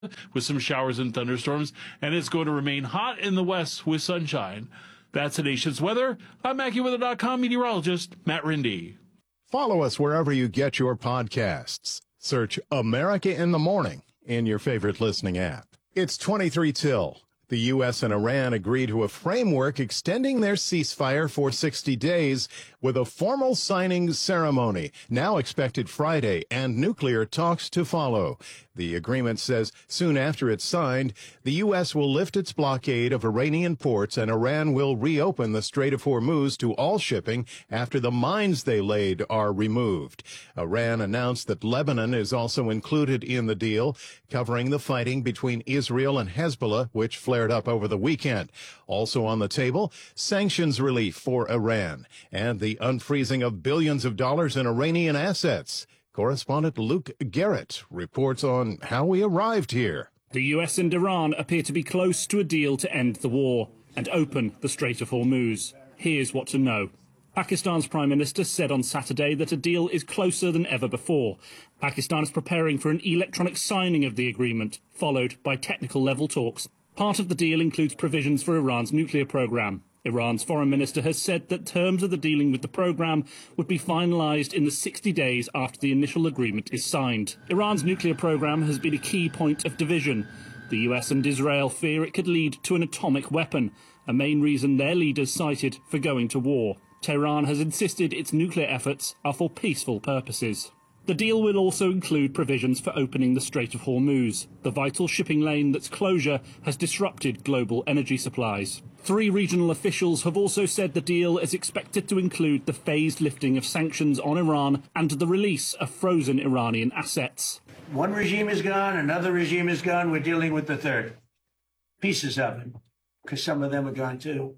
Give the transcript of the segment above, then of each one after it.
with some showers and thunderstorms, and it's going to remain hot in the west with sunshine. That's the nation's weather. I'm AccuWeather.com meteorologist Matt Rindy. Follow us wherever you get your podcasts. Search America in the Morning in your favorite listening app. It's 23 till. The U.S. and Iran agree to a framework extending their ceasefire for 60 days with a formal signing ceremony now expected Friday and nuclear talks to follow. The agreement says soon after it's signed, the U.S. will lift its blockade of Iranian ports and Iran will reopen the Strait of Hormuz to all shipping after the mines they laid are removed. Iran announced that Lebanon is also included in the deal, covering the fighting between Israel and Hezbollah, which flared up over the weekend. Also on the table, sanctions relief for Iran and the unfreezing of billions of dollars in Iranian assets. Correspondent Luke Garrett reports on how we arrived here. The US and Iran appear to be close to a deal to end the war and open the Strait of Hormuz. Here's what to know. Pakistan's Prime Minister said on Saturday that a deal is closer than ever before. Pakistan is preparing for an electronic signing of the agreement, followed by technical level talks. Part of the deal includes provisions for Iran's nuclear program. Iran's foreign minister has said that terms of the dealing with the program would be finalized in the 60 days after the initial agreement is signed. Iran's nuclear program has been a key point of division. The US and Israel fear it could lead to an atomic weapon, a main reason their leaders cited for going to war. Tehran has insisted its nuclear efforts are for peaceful purposes. The deal will also include provisions for opening the Strait of Hormuz, the vital shipping lane that's closure has disrupted global energy supplies. 3 regional officials have also said the deal is expected to include the phased lifting of sanctions on Iran and the release of frozen Iranian assets. One regime is gone, another regime is gone, we're dealing with the third. Pieces of it, because some of them are gone too.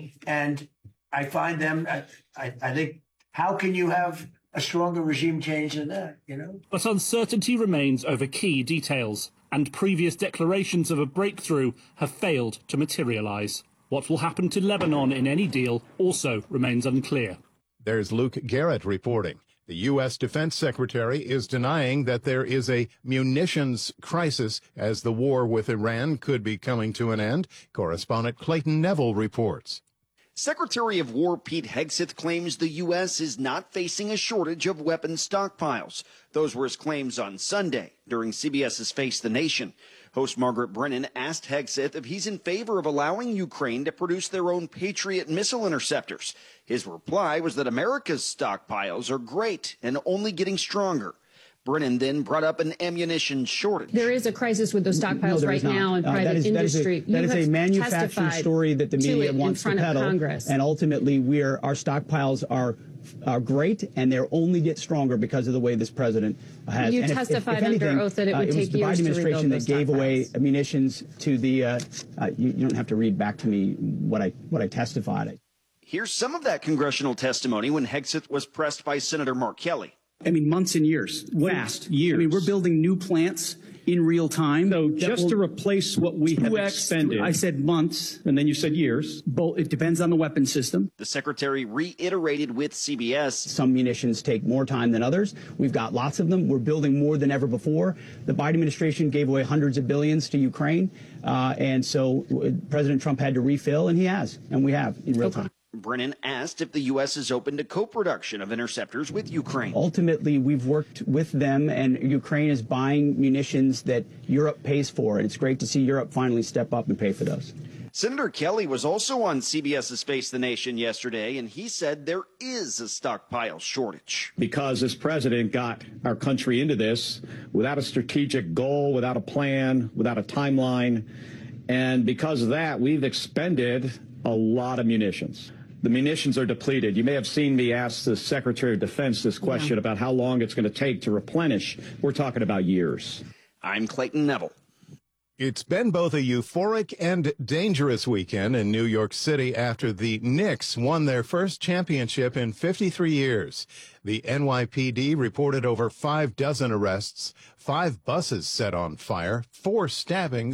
And I find them, I think, how can you have a stronger regime change than that, you know? But uncertainty remains over key details, and previous declarations of a breakthrough have failed to materialize. What will happen to Lebanon in any deal also remains unclear. There's Luke Garrett reporting. The U.S. Defense Secretary is denying that there is a munitions crisis as the war with Iran could be coming to an end. Correspondent Clayton Neville reports. Secretary of War Pete Hegseth claims the U.S. is not facing a shortage of weapons stockpiles. Those were his claims on Sunday during CBS's Face the Nation. Host Margaret Brennan asked Hegseth if he's in favor of allowing Ukraine to produce their own Patriot missile interceptors. His reply was that America's stockpiles are great and only getting stronger. Brennan then brought up an ammunition shortage. There is a crisis with those stockpiles right now in private industry. That is a manufactured story that the media wants to peddle. And ultimately, our stockpiles are great, and they'll only get stronger because of the way this president has. You testified under oath that it would take years to rebuild those stockpiles. It was the Biden administration that gave away munitions to the. You don't have to read back to me what I testified. Here's some of that congressional testimony when Hegseth was pressed by Senator Mark Kelly. I mean, months and years, fast years. I mean, we're building new plants in real time. So just to replace what we have expended. I said months. And then you said years. It depends on the weapon system. The secretary reiterated with CBS. Some munitions take more time than others. We've got lots of them. We're building more than ever before. The Biden administration gave away hundreds of billions to Ukraine. And so President Trump had to refill, and he has. And we have in real time. Brennan asked if the U.S. is open to co-production of interceptors with Ukraine. Ultimately, we've worked with them, and Ukraine is buying munitions that Europe pays for. And it's great to see Europe finally step up and pay for those. Senator Kelly was also on CBS's Face the Nation yesterday, and he said there is a stockpile shortage. Because this president got our country into this without a strategic goal, without a plan, without a timeline. And because of that, we've expended a lot of munitions. The munitions are depleted. You may have seen me ask the Secretary of Defense this question about how long it's going to take to replenish. We're talking about years. I'm Clayton Neville. It's been both a euphoric and dangerous weekend in New York City after the Knicks won their first championship in 53 years. The NYPD reported over 6 arrests, 5 buses set on fire, 4 stabbings,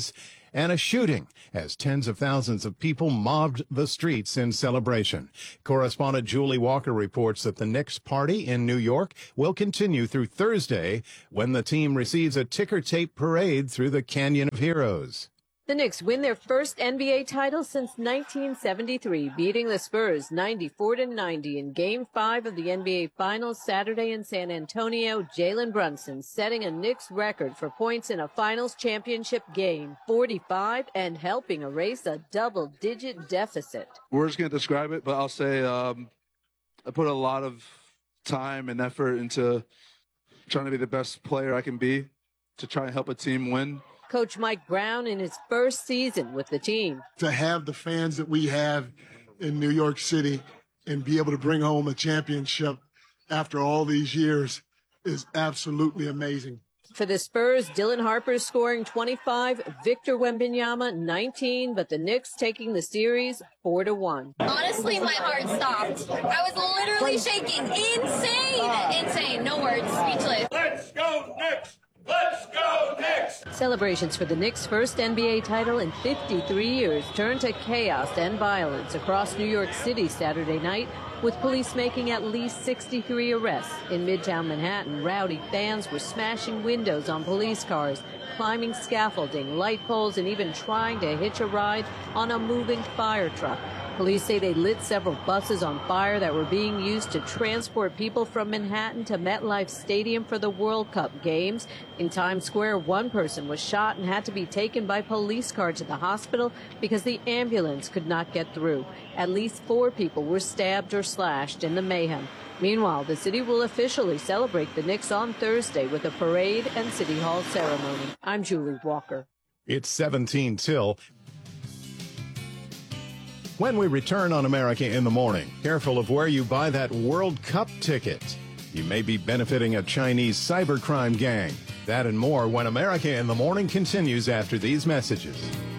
and a shooting as tens of thousands of people mobbed the streets in celebration. Correspondent Julie Walker reports that the Knicks party in New York will continue through Thursday when the team receives a ticker tape parade through the Canyon of Heroes. The Knicks win their first NBA title since 1973, beating the Spurs 94-90 in Game 5 of the NBA Finals Saturday in San Antonio. Jalen Brunson setting a Knicks record for points in a Finals championship game, 45, and helping erase a double-digit deficit. Words can't describe it, but I'll say I put a lot of time and effort into trying to be the best player I can be to try and help a team win. Coach Mike Brown in his first season with the team. To have the fans that we have in New York City and be able to bring home a championship after all these years is absolutely amazing. For the Spurs, Dylan Harper scoring 25, Victor Wembanyama 19, but the Knicks taking the series 4-1. Honestly, my heart stopped. I was literally shaking. Insane. No words. Speechless. Let's go Knicks! Let's go Knicks! Celebrations for the Knicks' first NBA title in 53 years turned to chaos and violence across New York City Saturday night, with police making at least 63 arrests. In Midtown Manhattan, rowdy fans were smashing windows on police cars, climbing scaffolding, light poles, and even trying to hitch a ride on a moving fire truck. Police say they lit several buses on fire that were being used to transport people from Manhattan to MetLife Stadium for the World Cup games. In Times Square, one person was shot and had to be taken by police car to the hospital because the ambulance could not get through. At least 4 people were stabbed or slashed in the mayhem. Meanwhile, the city will officially celebrate the Knicks on Thursday with a parade and City Hall ceremony. I'm Julie Walker. It's 17 till. When we return on America in the Morning, careful of where you buy that World Cup ticket. You may be benefiting a Chinese cybercrime gang. That and more when America in the Morning continues after these messages.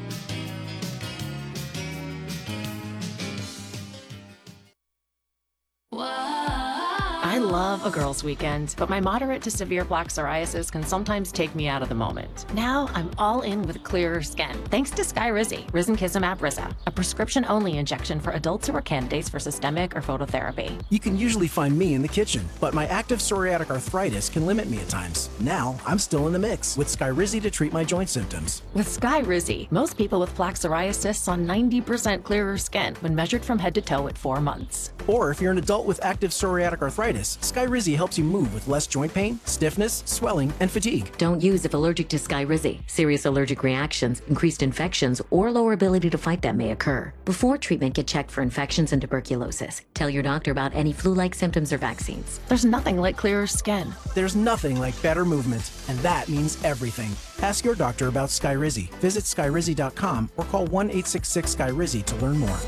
I love a girls' weekend, but my moderate to severe plaque psoriasis can sometimes take me out of the moment. Now I'm all in with clearer skin, thanks to Skyrizi, Risankizumab Rizza, a prescription-only injection for adults who are candidates for systemic or phototherapy. You can usually find me in the kitchen, but my active psoriatic arthritis can limit me at times. Now I'm still in the mix with Skyrizi to treat my joint symptoms. With Skyrizi, most people with plaque psoriasis saw 90% clearer skin when measured from head to toe at 4 months. Or if you're an adult with active psoriatic arthritis, Skyrizi helps you move with less joint pain, stiffness, swelling, and fatigue. Don't use if allergic to Skyrizi. Serious allergic reactions, increased infections, or lower ability to fight them may occur. Before treatment, get checked for infections and tuberculosis. Tell your doctor about any flu-like symptoms or vaccines. There's nothing like clearer skin. There's nothing like better movement, and that means everything. Ask your doctor about Skyrizi. Visit Skyrizi.com or call 1-866-SKYRIZI to learn more.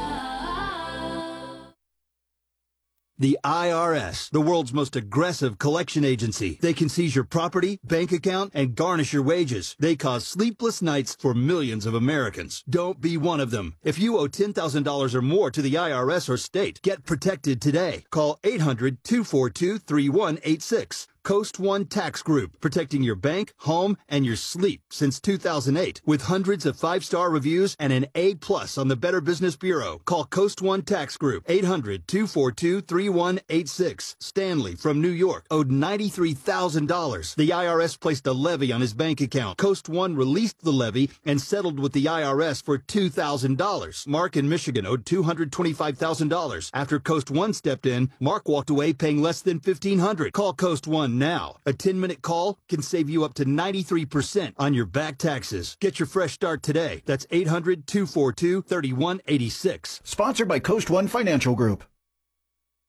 The IRS, the world's most aggressive collection agency. They can seize your property, bank account, and garnish your wages. They cause sleepless nights for millions of Americans. Don't be one of them. If you owe $10,000 or more to the IRS or state, get protected today. Call 800-242-3186. Coast One Tax Group, protecting your bank, home, and your sleep since 2008. With hundreds of 5-star reviews and an A+ on the Better Business Bureau. Call Coast One Tax Group, 800-242-3186. Stanley from New York owed $93,000. The IRS placed a levy on his bank account. Coast One released the levy and settled with the IRS for $2,000. Mark in Michigan owed $225,000. After Coast One stepped in, Mark walked away paying less than $1,500. Call Coast One now. A 10-minute call can save you up to 93% on your back taxes. Get your fresh start today. That's 800-242-3186. Sponsored by Coast One Financial Group.